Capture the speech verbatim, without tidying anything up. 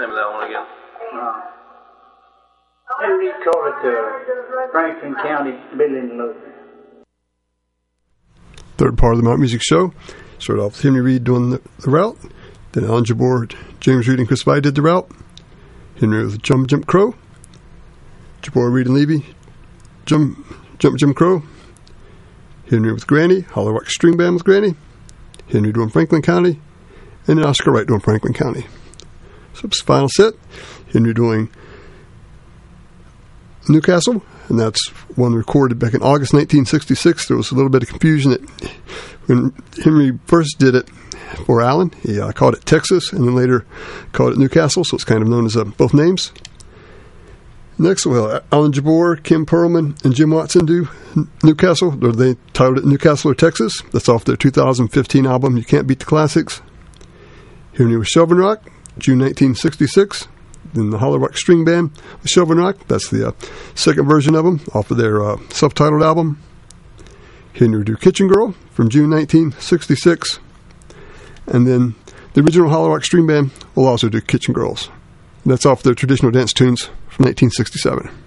name of that one again? Uh, Henry called it uh, Franklin County Billing Load. Third part of the Mountain Music Show. Started off with Henry Reed doing the, the route. Then Alan Jabor, James Reed, and Chris Vai did the route. Henry with Jump Jump Crow. Jabor, Reed, and Levy, Jump Jump Jim Crow. Henry with Granny, Hollow Rock String Band with Granny. Henry doing Franklin County. And then Oscar Wright doing Franklin County. So it's the final set. Henry doing Newcastle, and that's one recorded back in August nineteen sixty-six. There was a little bit of confusion that when Henry first did it for Alan, he uh, called it Texas, and then later called it Newcastle, so it's kind of known as uh, both names. Next, well, Alan Jabor, Kim Perlman, and Jim Watson do Newcastle, or they titled it Newcastle or Texas. That's off their two thousand fifteen album, You Can't Beat the Classics. Henry with Shelvin Rock, June nineteen sixty-six. Then the Hollow Rock String Band with Shelvin Rock. That's the uh, second version of them off of their uh, self-titled album. Henry do Kitchen Girl from June nineteen sixty-six. And then the original Hollow Rock String Band will also do Kitchen Girls. That's off their traditional dance tunes from nineteen sixty-seven.